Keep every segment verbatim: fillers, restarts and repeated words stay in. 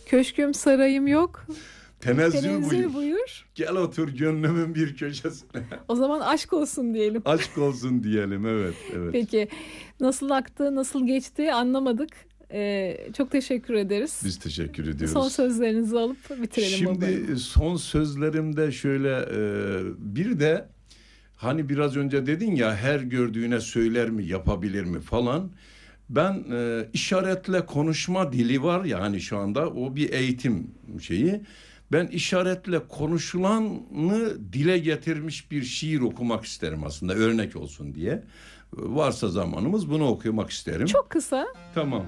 Köşküm sarayım yok. Tenezzül, Tenezzül buyur. buyur. Gel otur gönlümün bir köşesine. O zaman aşk olsun diyelim. Aşk olsun diyelim, evet. evet. Peki nasıl aktı, nasıl geçti anlamadık. Ee, çok teşekkür ederiz. Biz teşekkür ediyoruz. Son sözlerinizi alıp bitirelim. Şimdi babayı. son sözlerimde şöyle e, bir de hani biraz önce dedin ya, her gördüğüne söyler mi, yapabilir mi falan. Ben e, işaretle konuşma dili var ya hani şu anda, o bir eğitim şeyi. Ben işaretle konuşulanı dile getirmiş bir şiir okumak isterim aslında, örnek olsun diye. Varsa zamanımız bunu okumak isterim. Çok kısa. Tamam.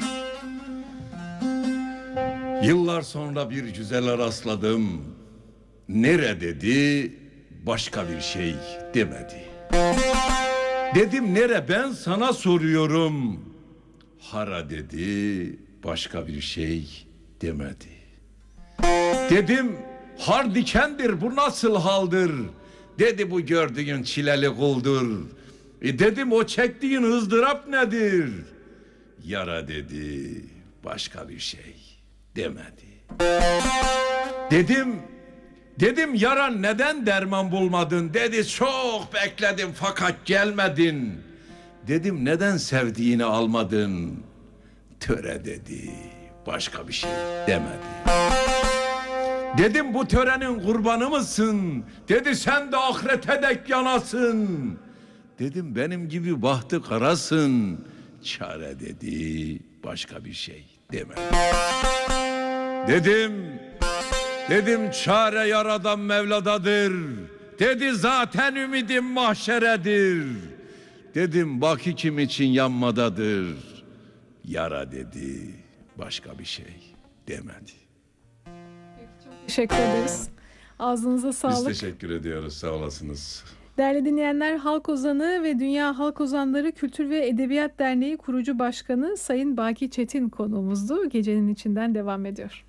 Yıllar sonra bir güzele rastladım. Nere dedi, başka bir şey demedi. Dedim nere, ben sana soruyorum. Hara dedi, başka bir şey demedi. Dedim har dikendir, bu nasıl haldır? Dedi bu gördüğün çileli kuldur. E dedim o çektiğin ızdırap nedir? Yara dedi, başka bir şey demedi. Dedim, dedim yaran neden derman bulmadın? Dedi çok bekledim fakat gelmedin. Dedim neden sevdiğini almadın? Töre dedi, başka bir şey demedi. Dedim bu törenin kurbanı mısın? Dedi sen de ahirete dek yanasın. Dedim benim gibi bahtı karasın. Çare dedi, başka bir şey demedi. Dedim, dedim çare yaradan Mevla'dadır. Dedi zaten ümidim mahşeredir. Dedim bak kim için yanmadadır. Yara dedi, başka bir şey demedi. Teşekkür ederiz. Ağzınıza sağlık. Biz teşekkür ediyoruz, sağ olasınız. Değerli dinleyenler, Halk Ozanı ve Dünya Halk Ozanları Kültür ve Edebiyat Derneği kurucu başkanı Sayın Baki Çetin konuğumuzdu. Gecenin içinden devam ediyor.